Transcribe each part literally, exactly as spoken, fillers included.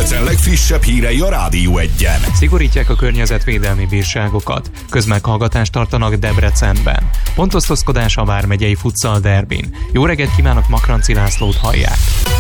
Debrecen legfrissebb hírei a Rádió Egyen. Szigorítják a környezetvédelmi bírságokat. Közmeghallgatást tartanak Debrecenben. Pontosztozkodás a vármegyei futsal derbin. Jó reggelt kívánok, Makranci Lászlót hallják.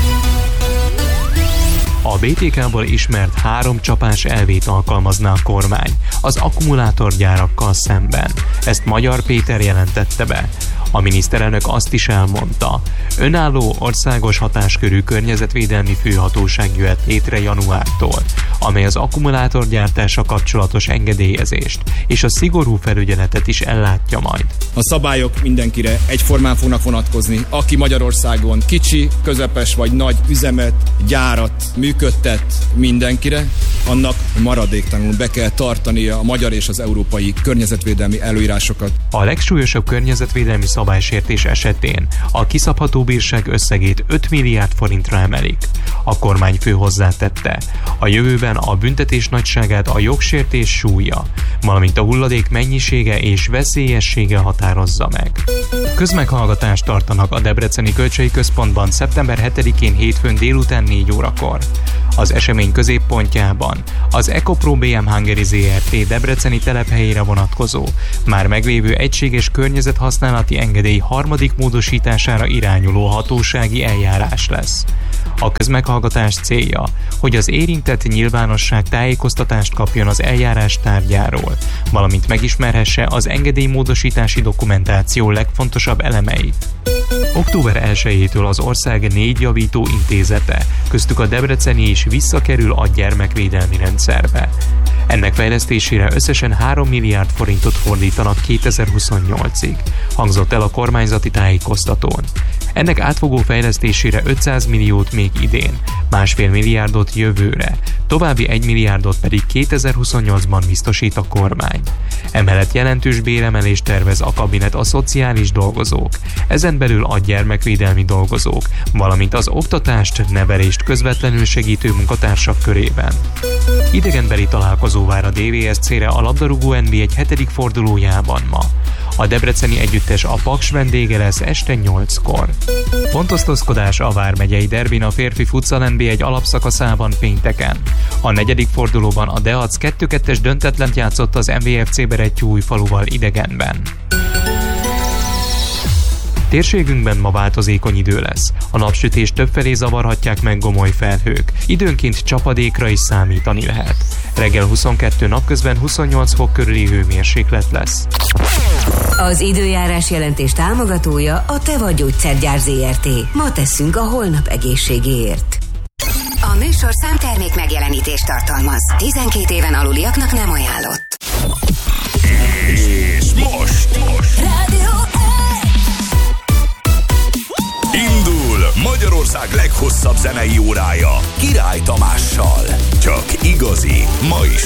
A bé té ká-ból ismert három csapás elvét alkalmazná a kormány az akkumulátorgyárakkal szemben. Ezt Magyar Péter jelentette be. A miniszterelnök azt is elmondta, önálló országos hatáskörű környezetvédelmi főhatóság jöhet létre januártól, amely az akkumulátorgyártása kapcsolatos engedélyezést és a szigorú felügyeletet is ellátja majd. A szabályok mindenkire egyformán fognak vonatkozni, aki Magyarországon kicsi, közepes vagy nagy üzemet, gyárat működtet, mindenkire, annak maradéktalanul be kell tartania a magyar és az európai környezetvédelmi előírásokat. A legsúlyosabb környezetvédelmi szabálysértés esetén a kiszabható bírság összegét öt milliárd forintra emelik. A kormányfő hozzátette, a jövőben a büntetés nagyságát a jogsértés súlya, valamint a hulladék mennyisége és veszélyessége határozza meg. Közmeghallgatást tartanak a Debreceni Kölcsei Központban szeptember hetedikén hétfőn délután négy órakor. Az esemény középpontjában az EcoPro bé em Hungary zé er té debreceni telephelyére vonatkozó, már meglévő egységes környezethasználati engedély harmadik módosítására irányuló hatósági eljárás lesz. A közmeghallgatás célja, hogy az érintett nyilvánosság tájékoztatást kapjon az eljárás tárgyáról, valamint megismerhesse az engedélymódosítási dokumentáció legfontosabb elemeit. október elsejétől az ország négy javító intézete, köztük a debreceni is visszakerül a gyermekvédelmi rendszerbe. Ennek fejlesztésére összesen három milliárd forintot fordítanak kétezer-huszonnyolcig, hangzott el a kormányzati tájékoztatón. Ennek átfogó fejlesztésére ötszáz milliót még idén, másfél milliárdot jövőre, további egy milliárdot pedig kétezer-huszonnyolcban biztosít a kormány. Emellett jelentős béremelést tervez a kabinet a szociális dolgozók, ezen belül a gyermekvédelmi dolgozók, valamint az oktatást, nevelést közvetlenül segítő munkatársak körében. Idegenbeli találkozó vár a dé vé es cére a labdarúgó en bé egy hetedik fordulójában ma. A debreceni együttes a Paks vendége lesz este nyolckor. Pontosztozkodás a vármegyei derbin a férfi futsal en bé egy alapszakaszában pénteken. A negyedik fordulóban a Deac kettő kettes döntetlent játszott az em vé ef cé Berettyóújfaluval idegenben. Térségünkben ma változékony idő lesz. A napsütés többfelé zavarhatják meg gomoly felhők. Időnként csapadékra is számítani lehet. Reggel huszonkettő, napközben huszonnyolc fok körüli hőmérséklet lesz. Az időjárás jelentés támogatója a Teva Gyógyszergyár zé er té. Ma tesszünk a holnap egészségéért. A műsor számtermék megjelenítést tartalmaz. tizenkét éven aluliaknak nem ajánlott. És most, most. Rádió Indul Magyarország leghosszabb zenei órája Király Tamással. Csak igazi, ma is